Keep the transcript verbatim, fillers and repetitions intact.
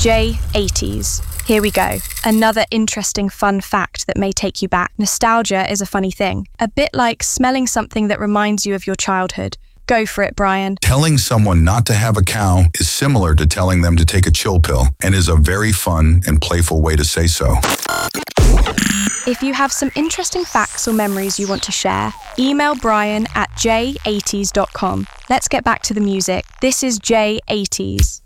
J eighties. Here we go. Another interesting fun fact that may take you back. Nostalgia is a funny thing. A bit like smelling something that reminds you of your childhood. Go for it, Brian. Telling someone not to have a cow is similar to telling them to take a chill pill and is a very fun and playful way to say so. If you have some interesting facts or memories you want to share, email Brian at j eighties dot com. Let's get back to the music. This is J eighties.